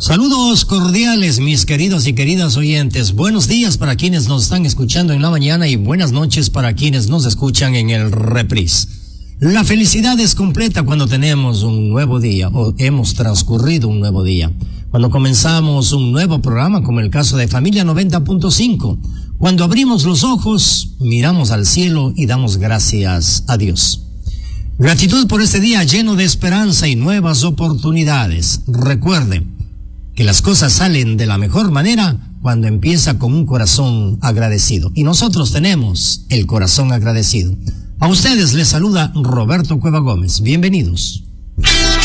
Saludos cordiales, mis queridos y queridas oyentes. Buenos días para quienes nos están escuchando en la mañana y buenas noches para quienes nos escuchan en el reprise. La felicidad es completa cuando tenemos un nuevo día o hemos transcurrido un nuevo día. Cuando comenzamos un nuevo programa, como el caso de Familia 90.5. Cuando abrimos los ojos, miramos al cielo y damos gracias a Dios. Gratitud por este día lleno de esperanza y nuevas oportunidades. Recuerde que las cosas salen de la mejor manera cuando empieza con un corazón agradecido. Y nosotros tenemos el corazón agradecido. A ustedes les saluda Roberto Cueva Gómez. Bienvenidos.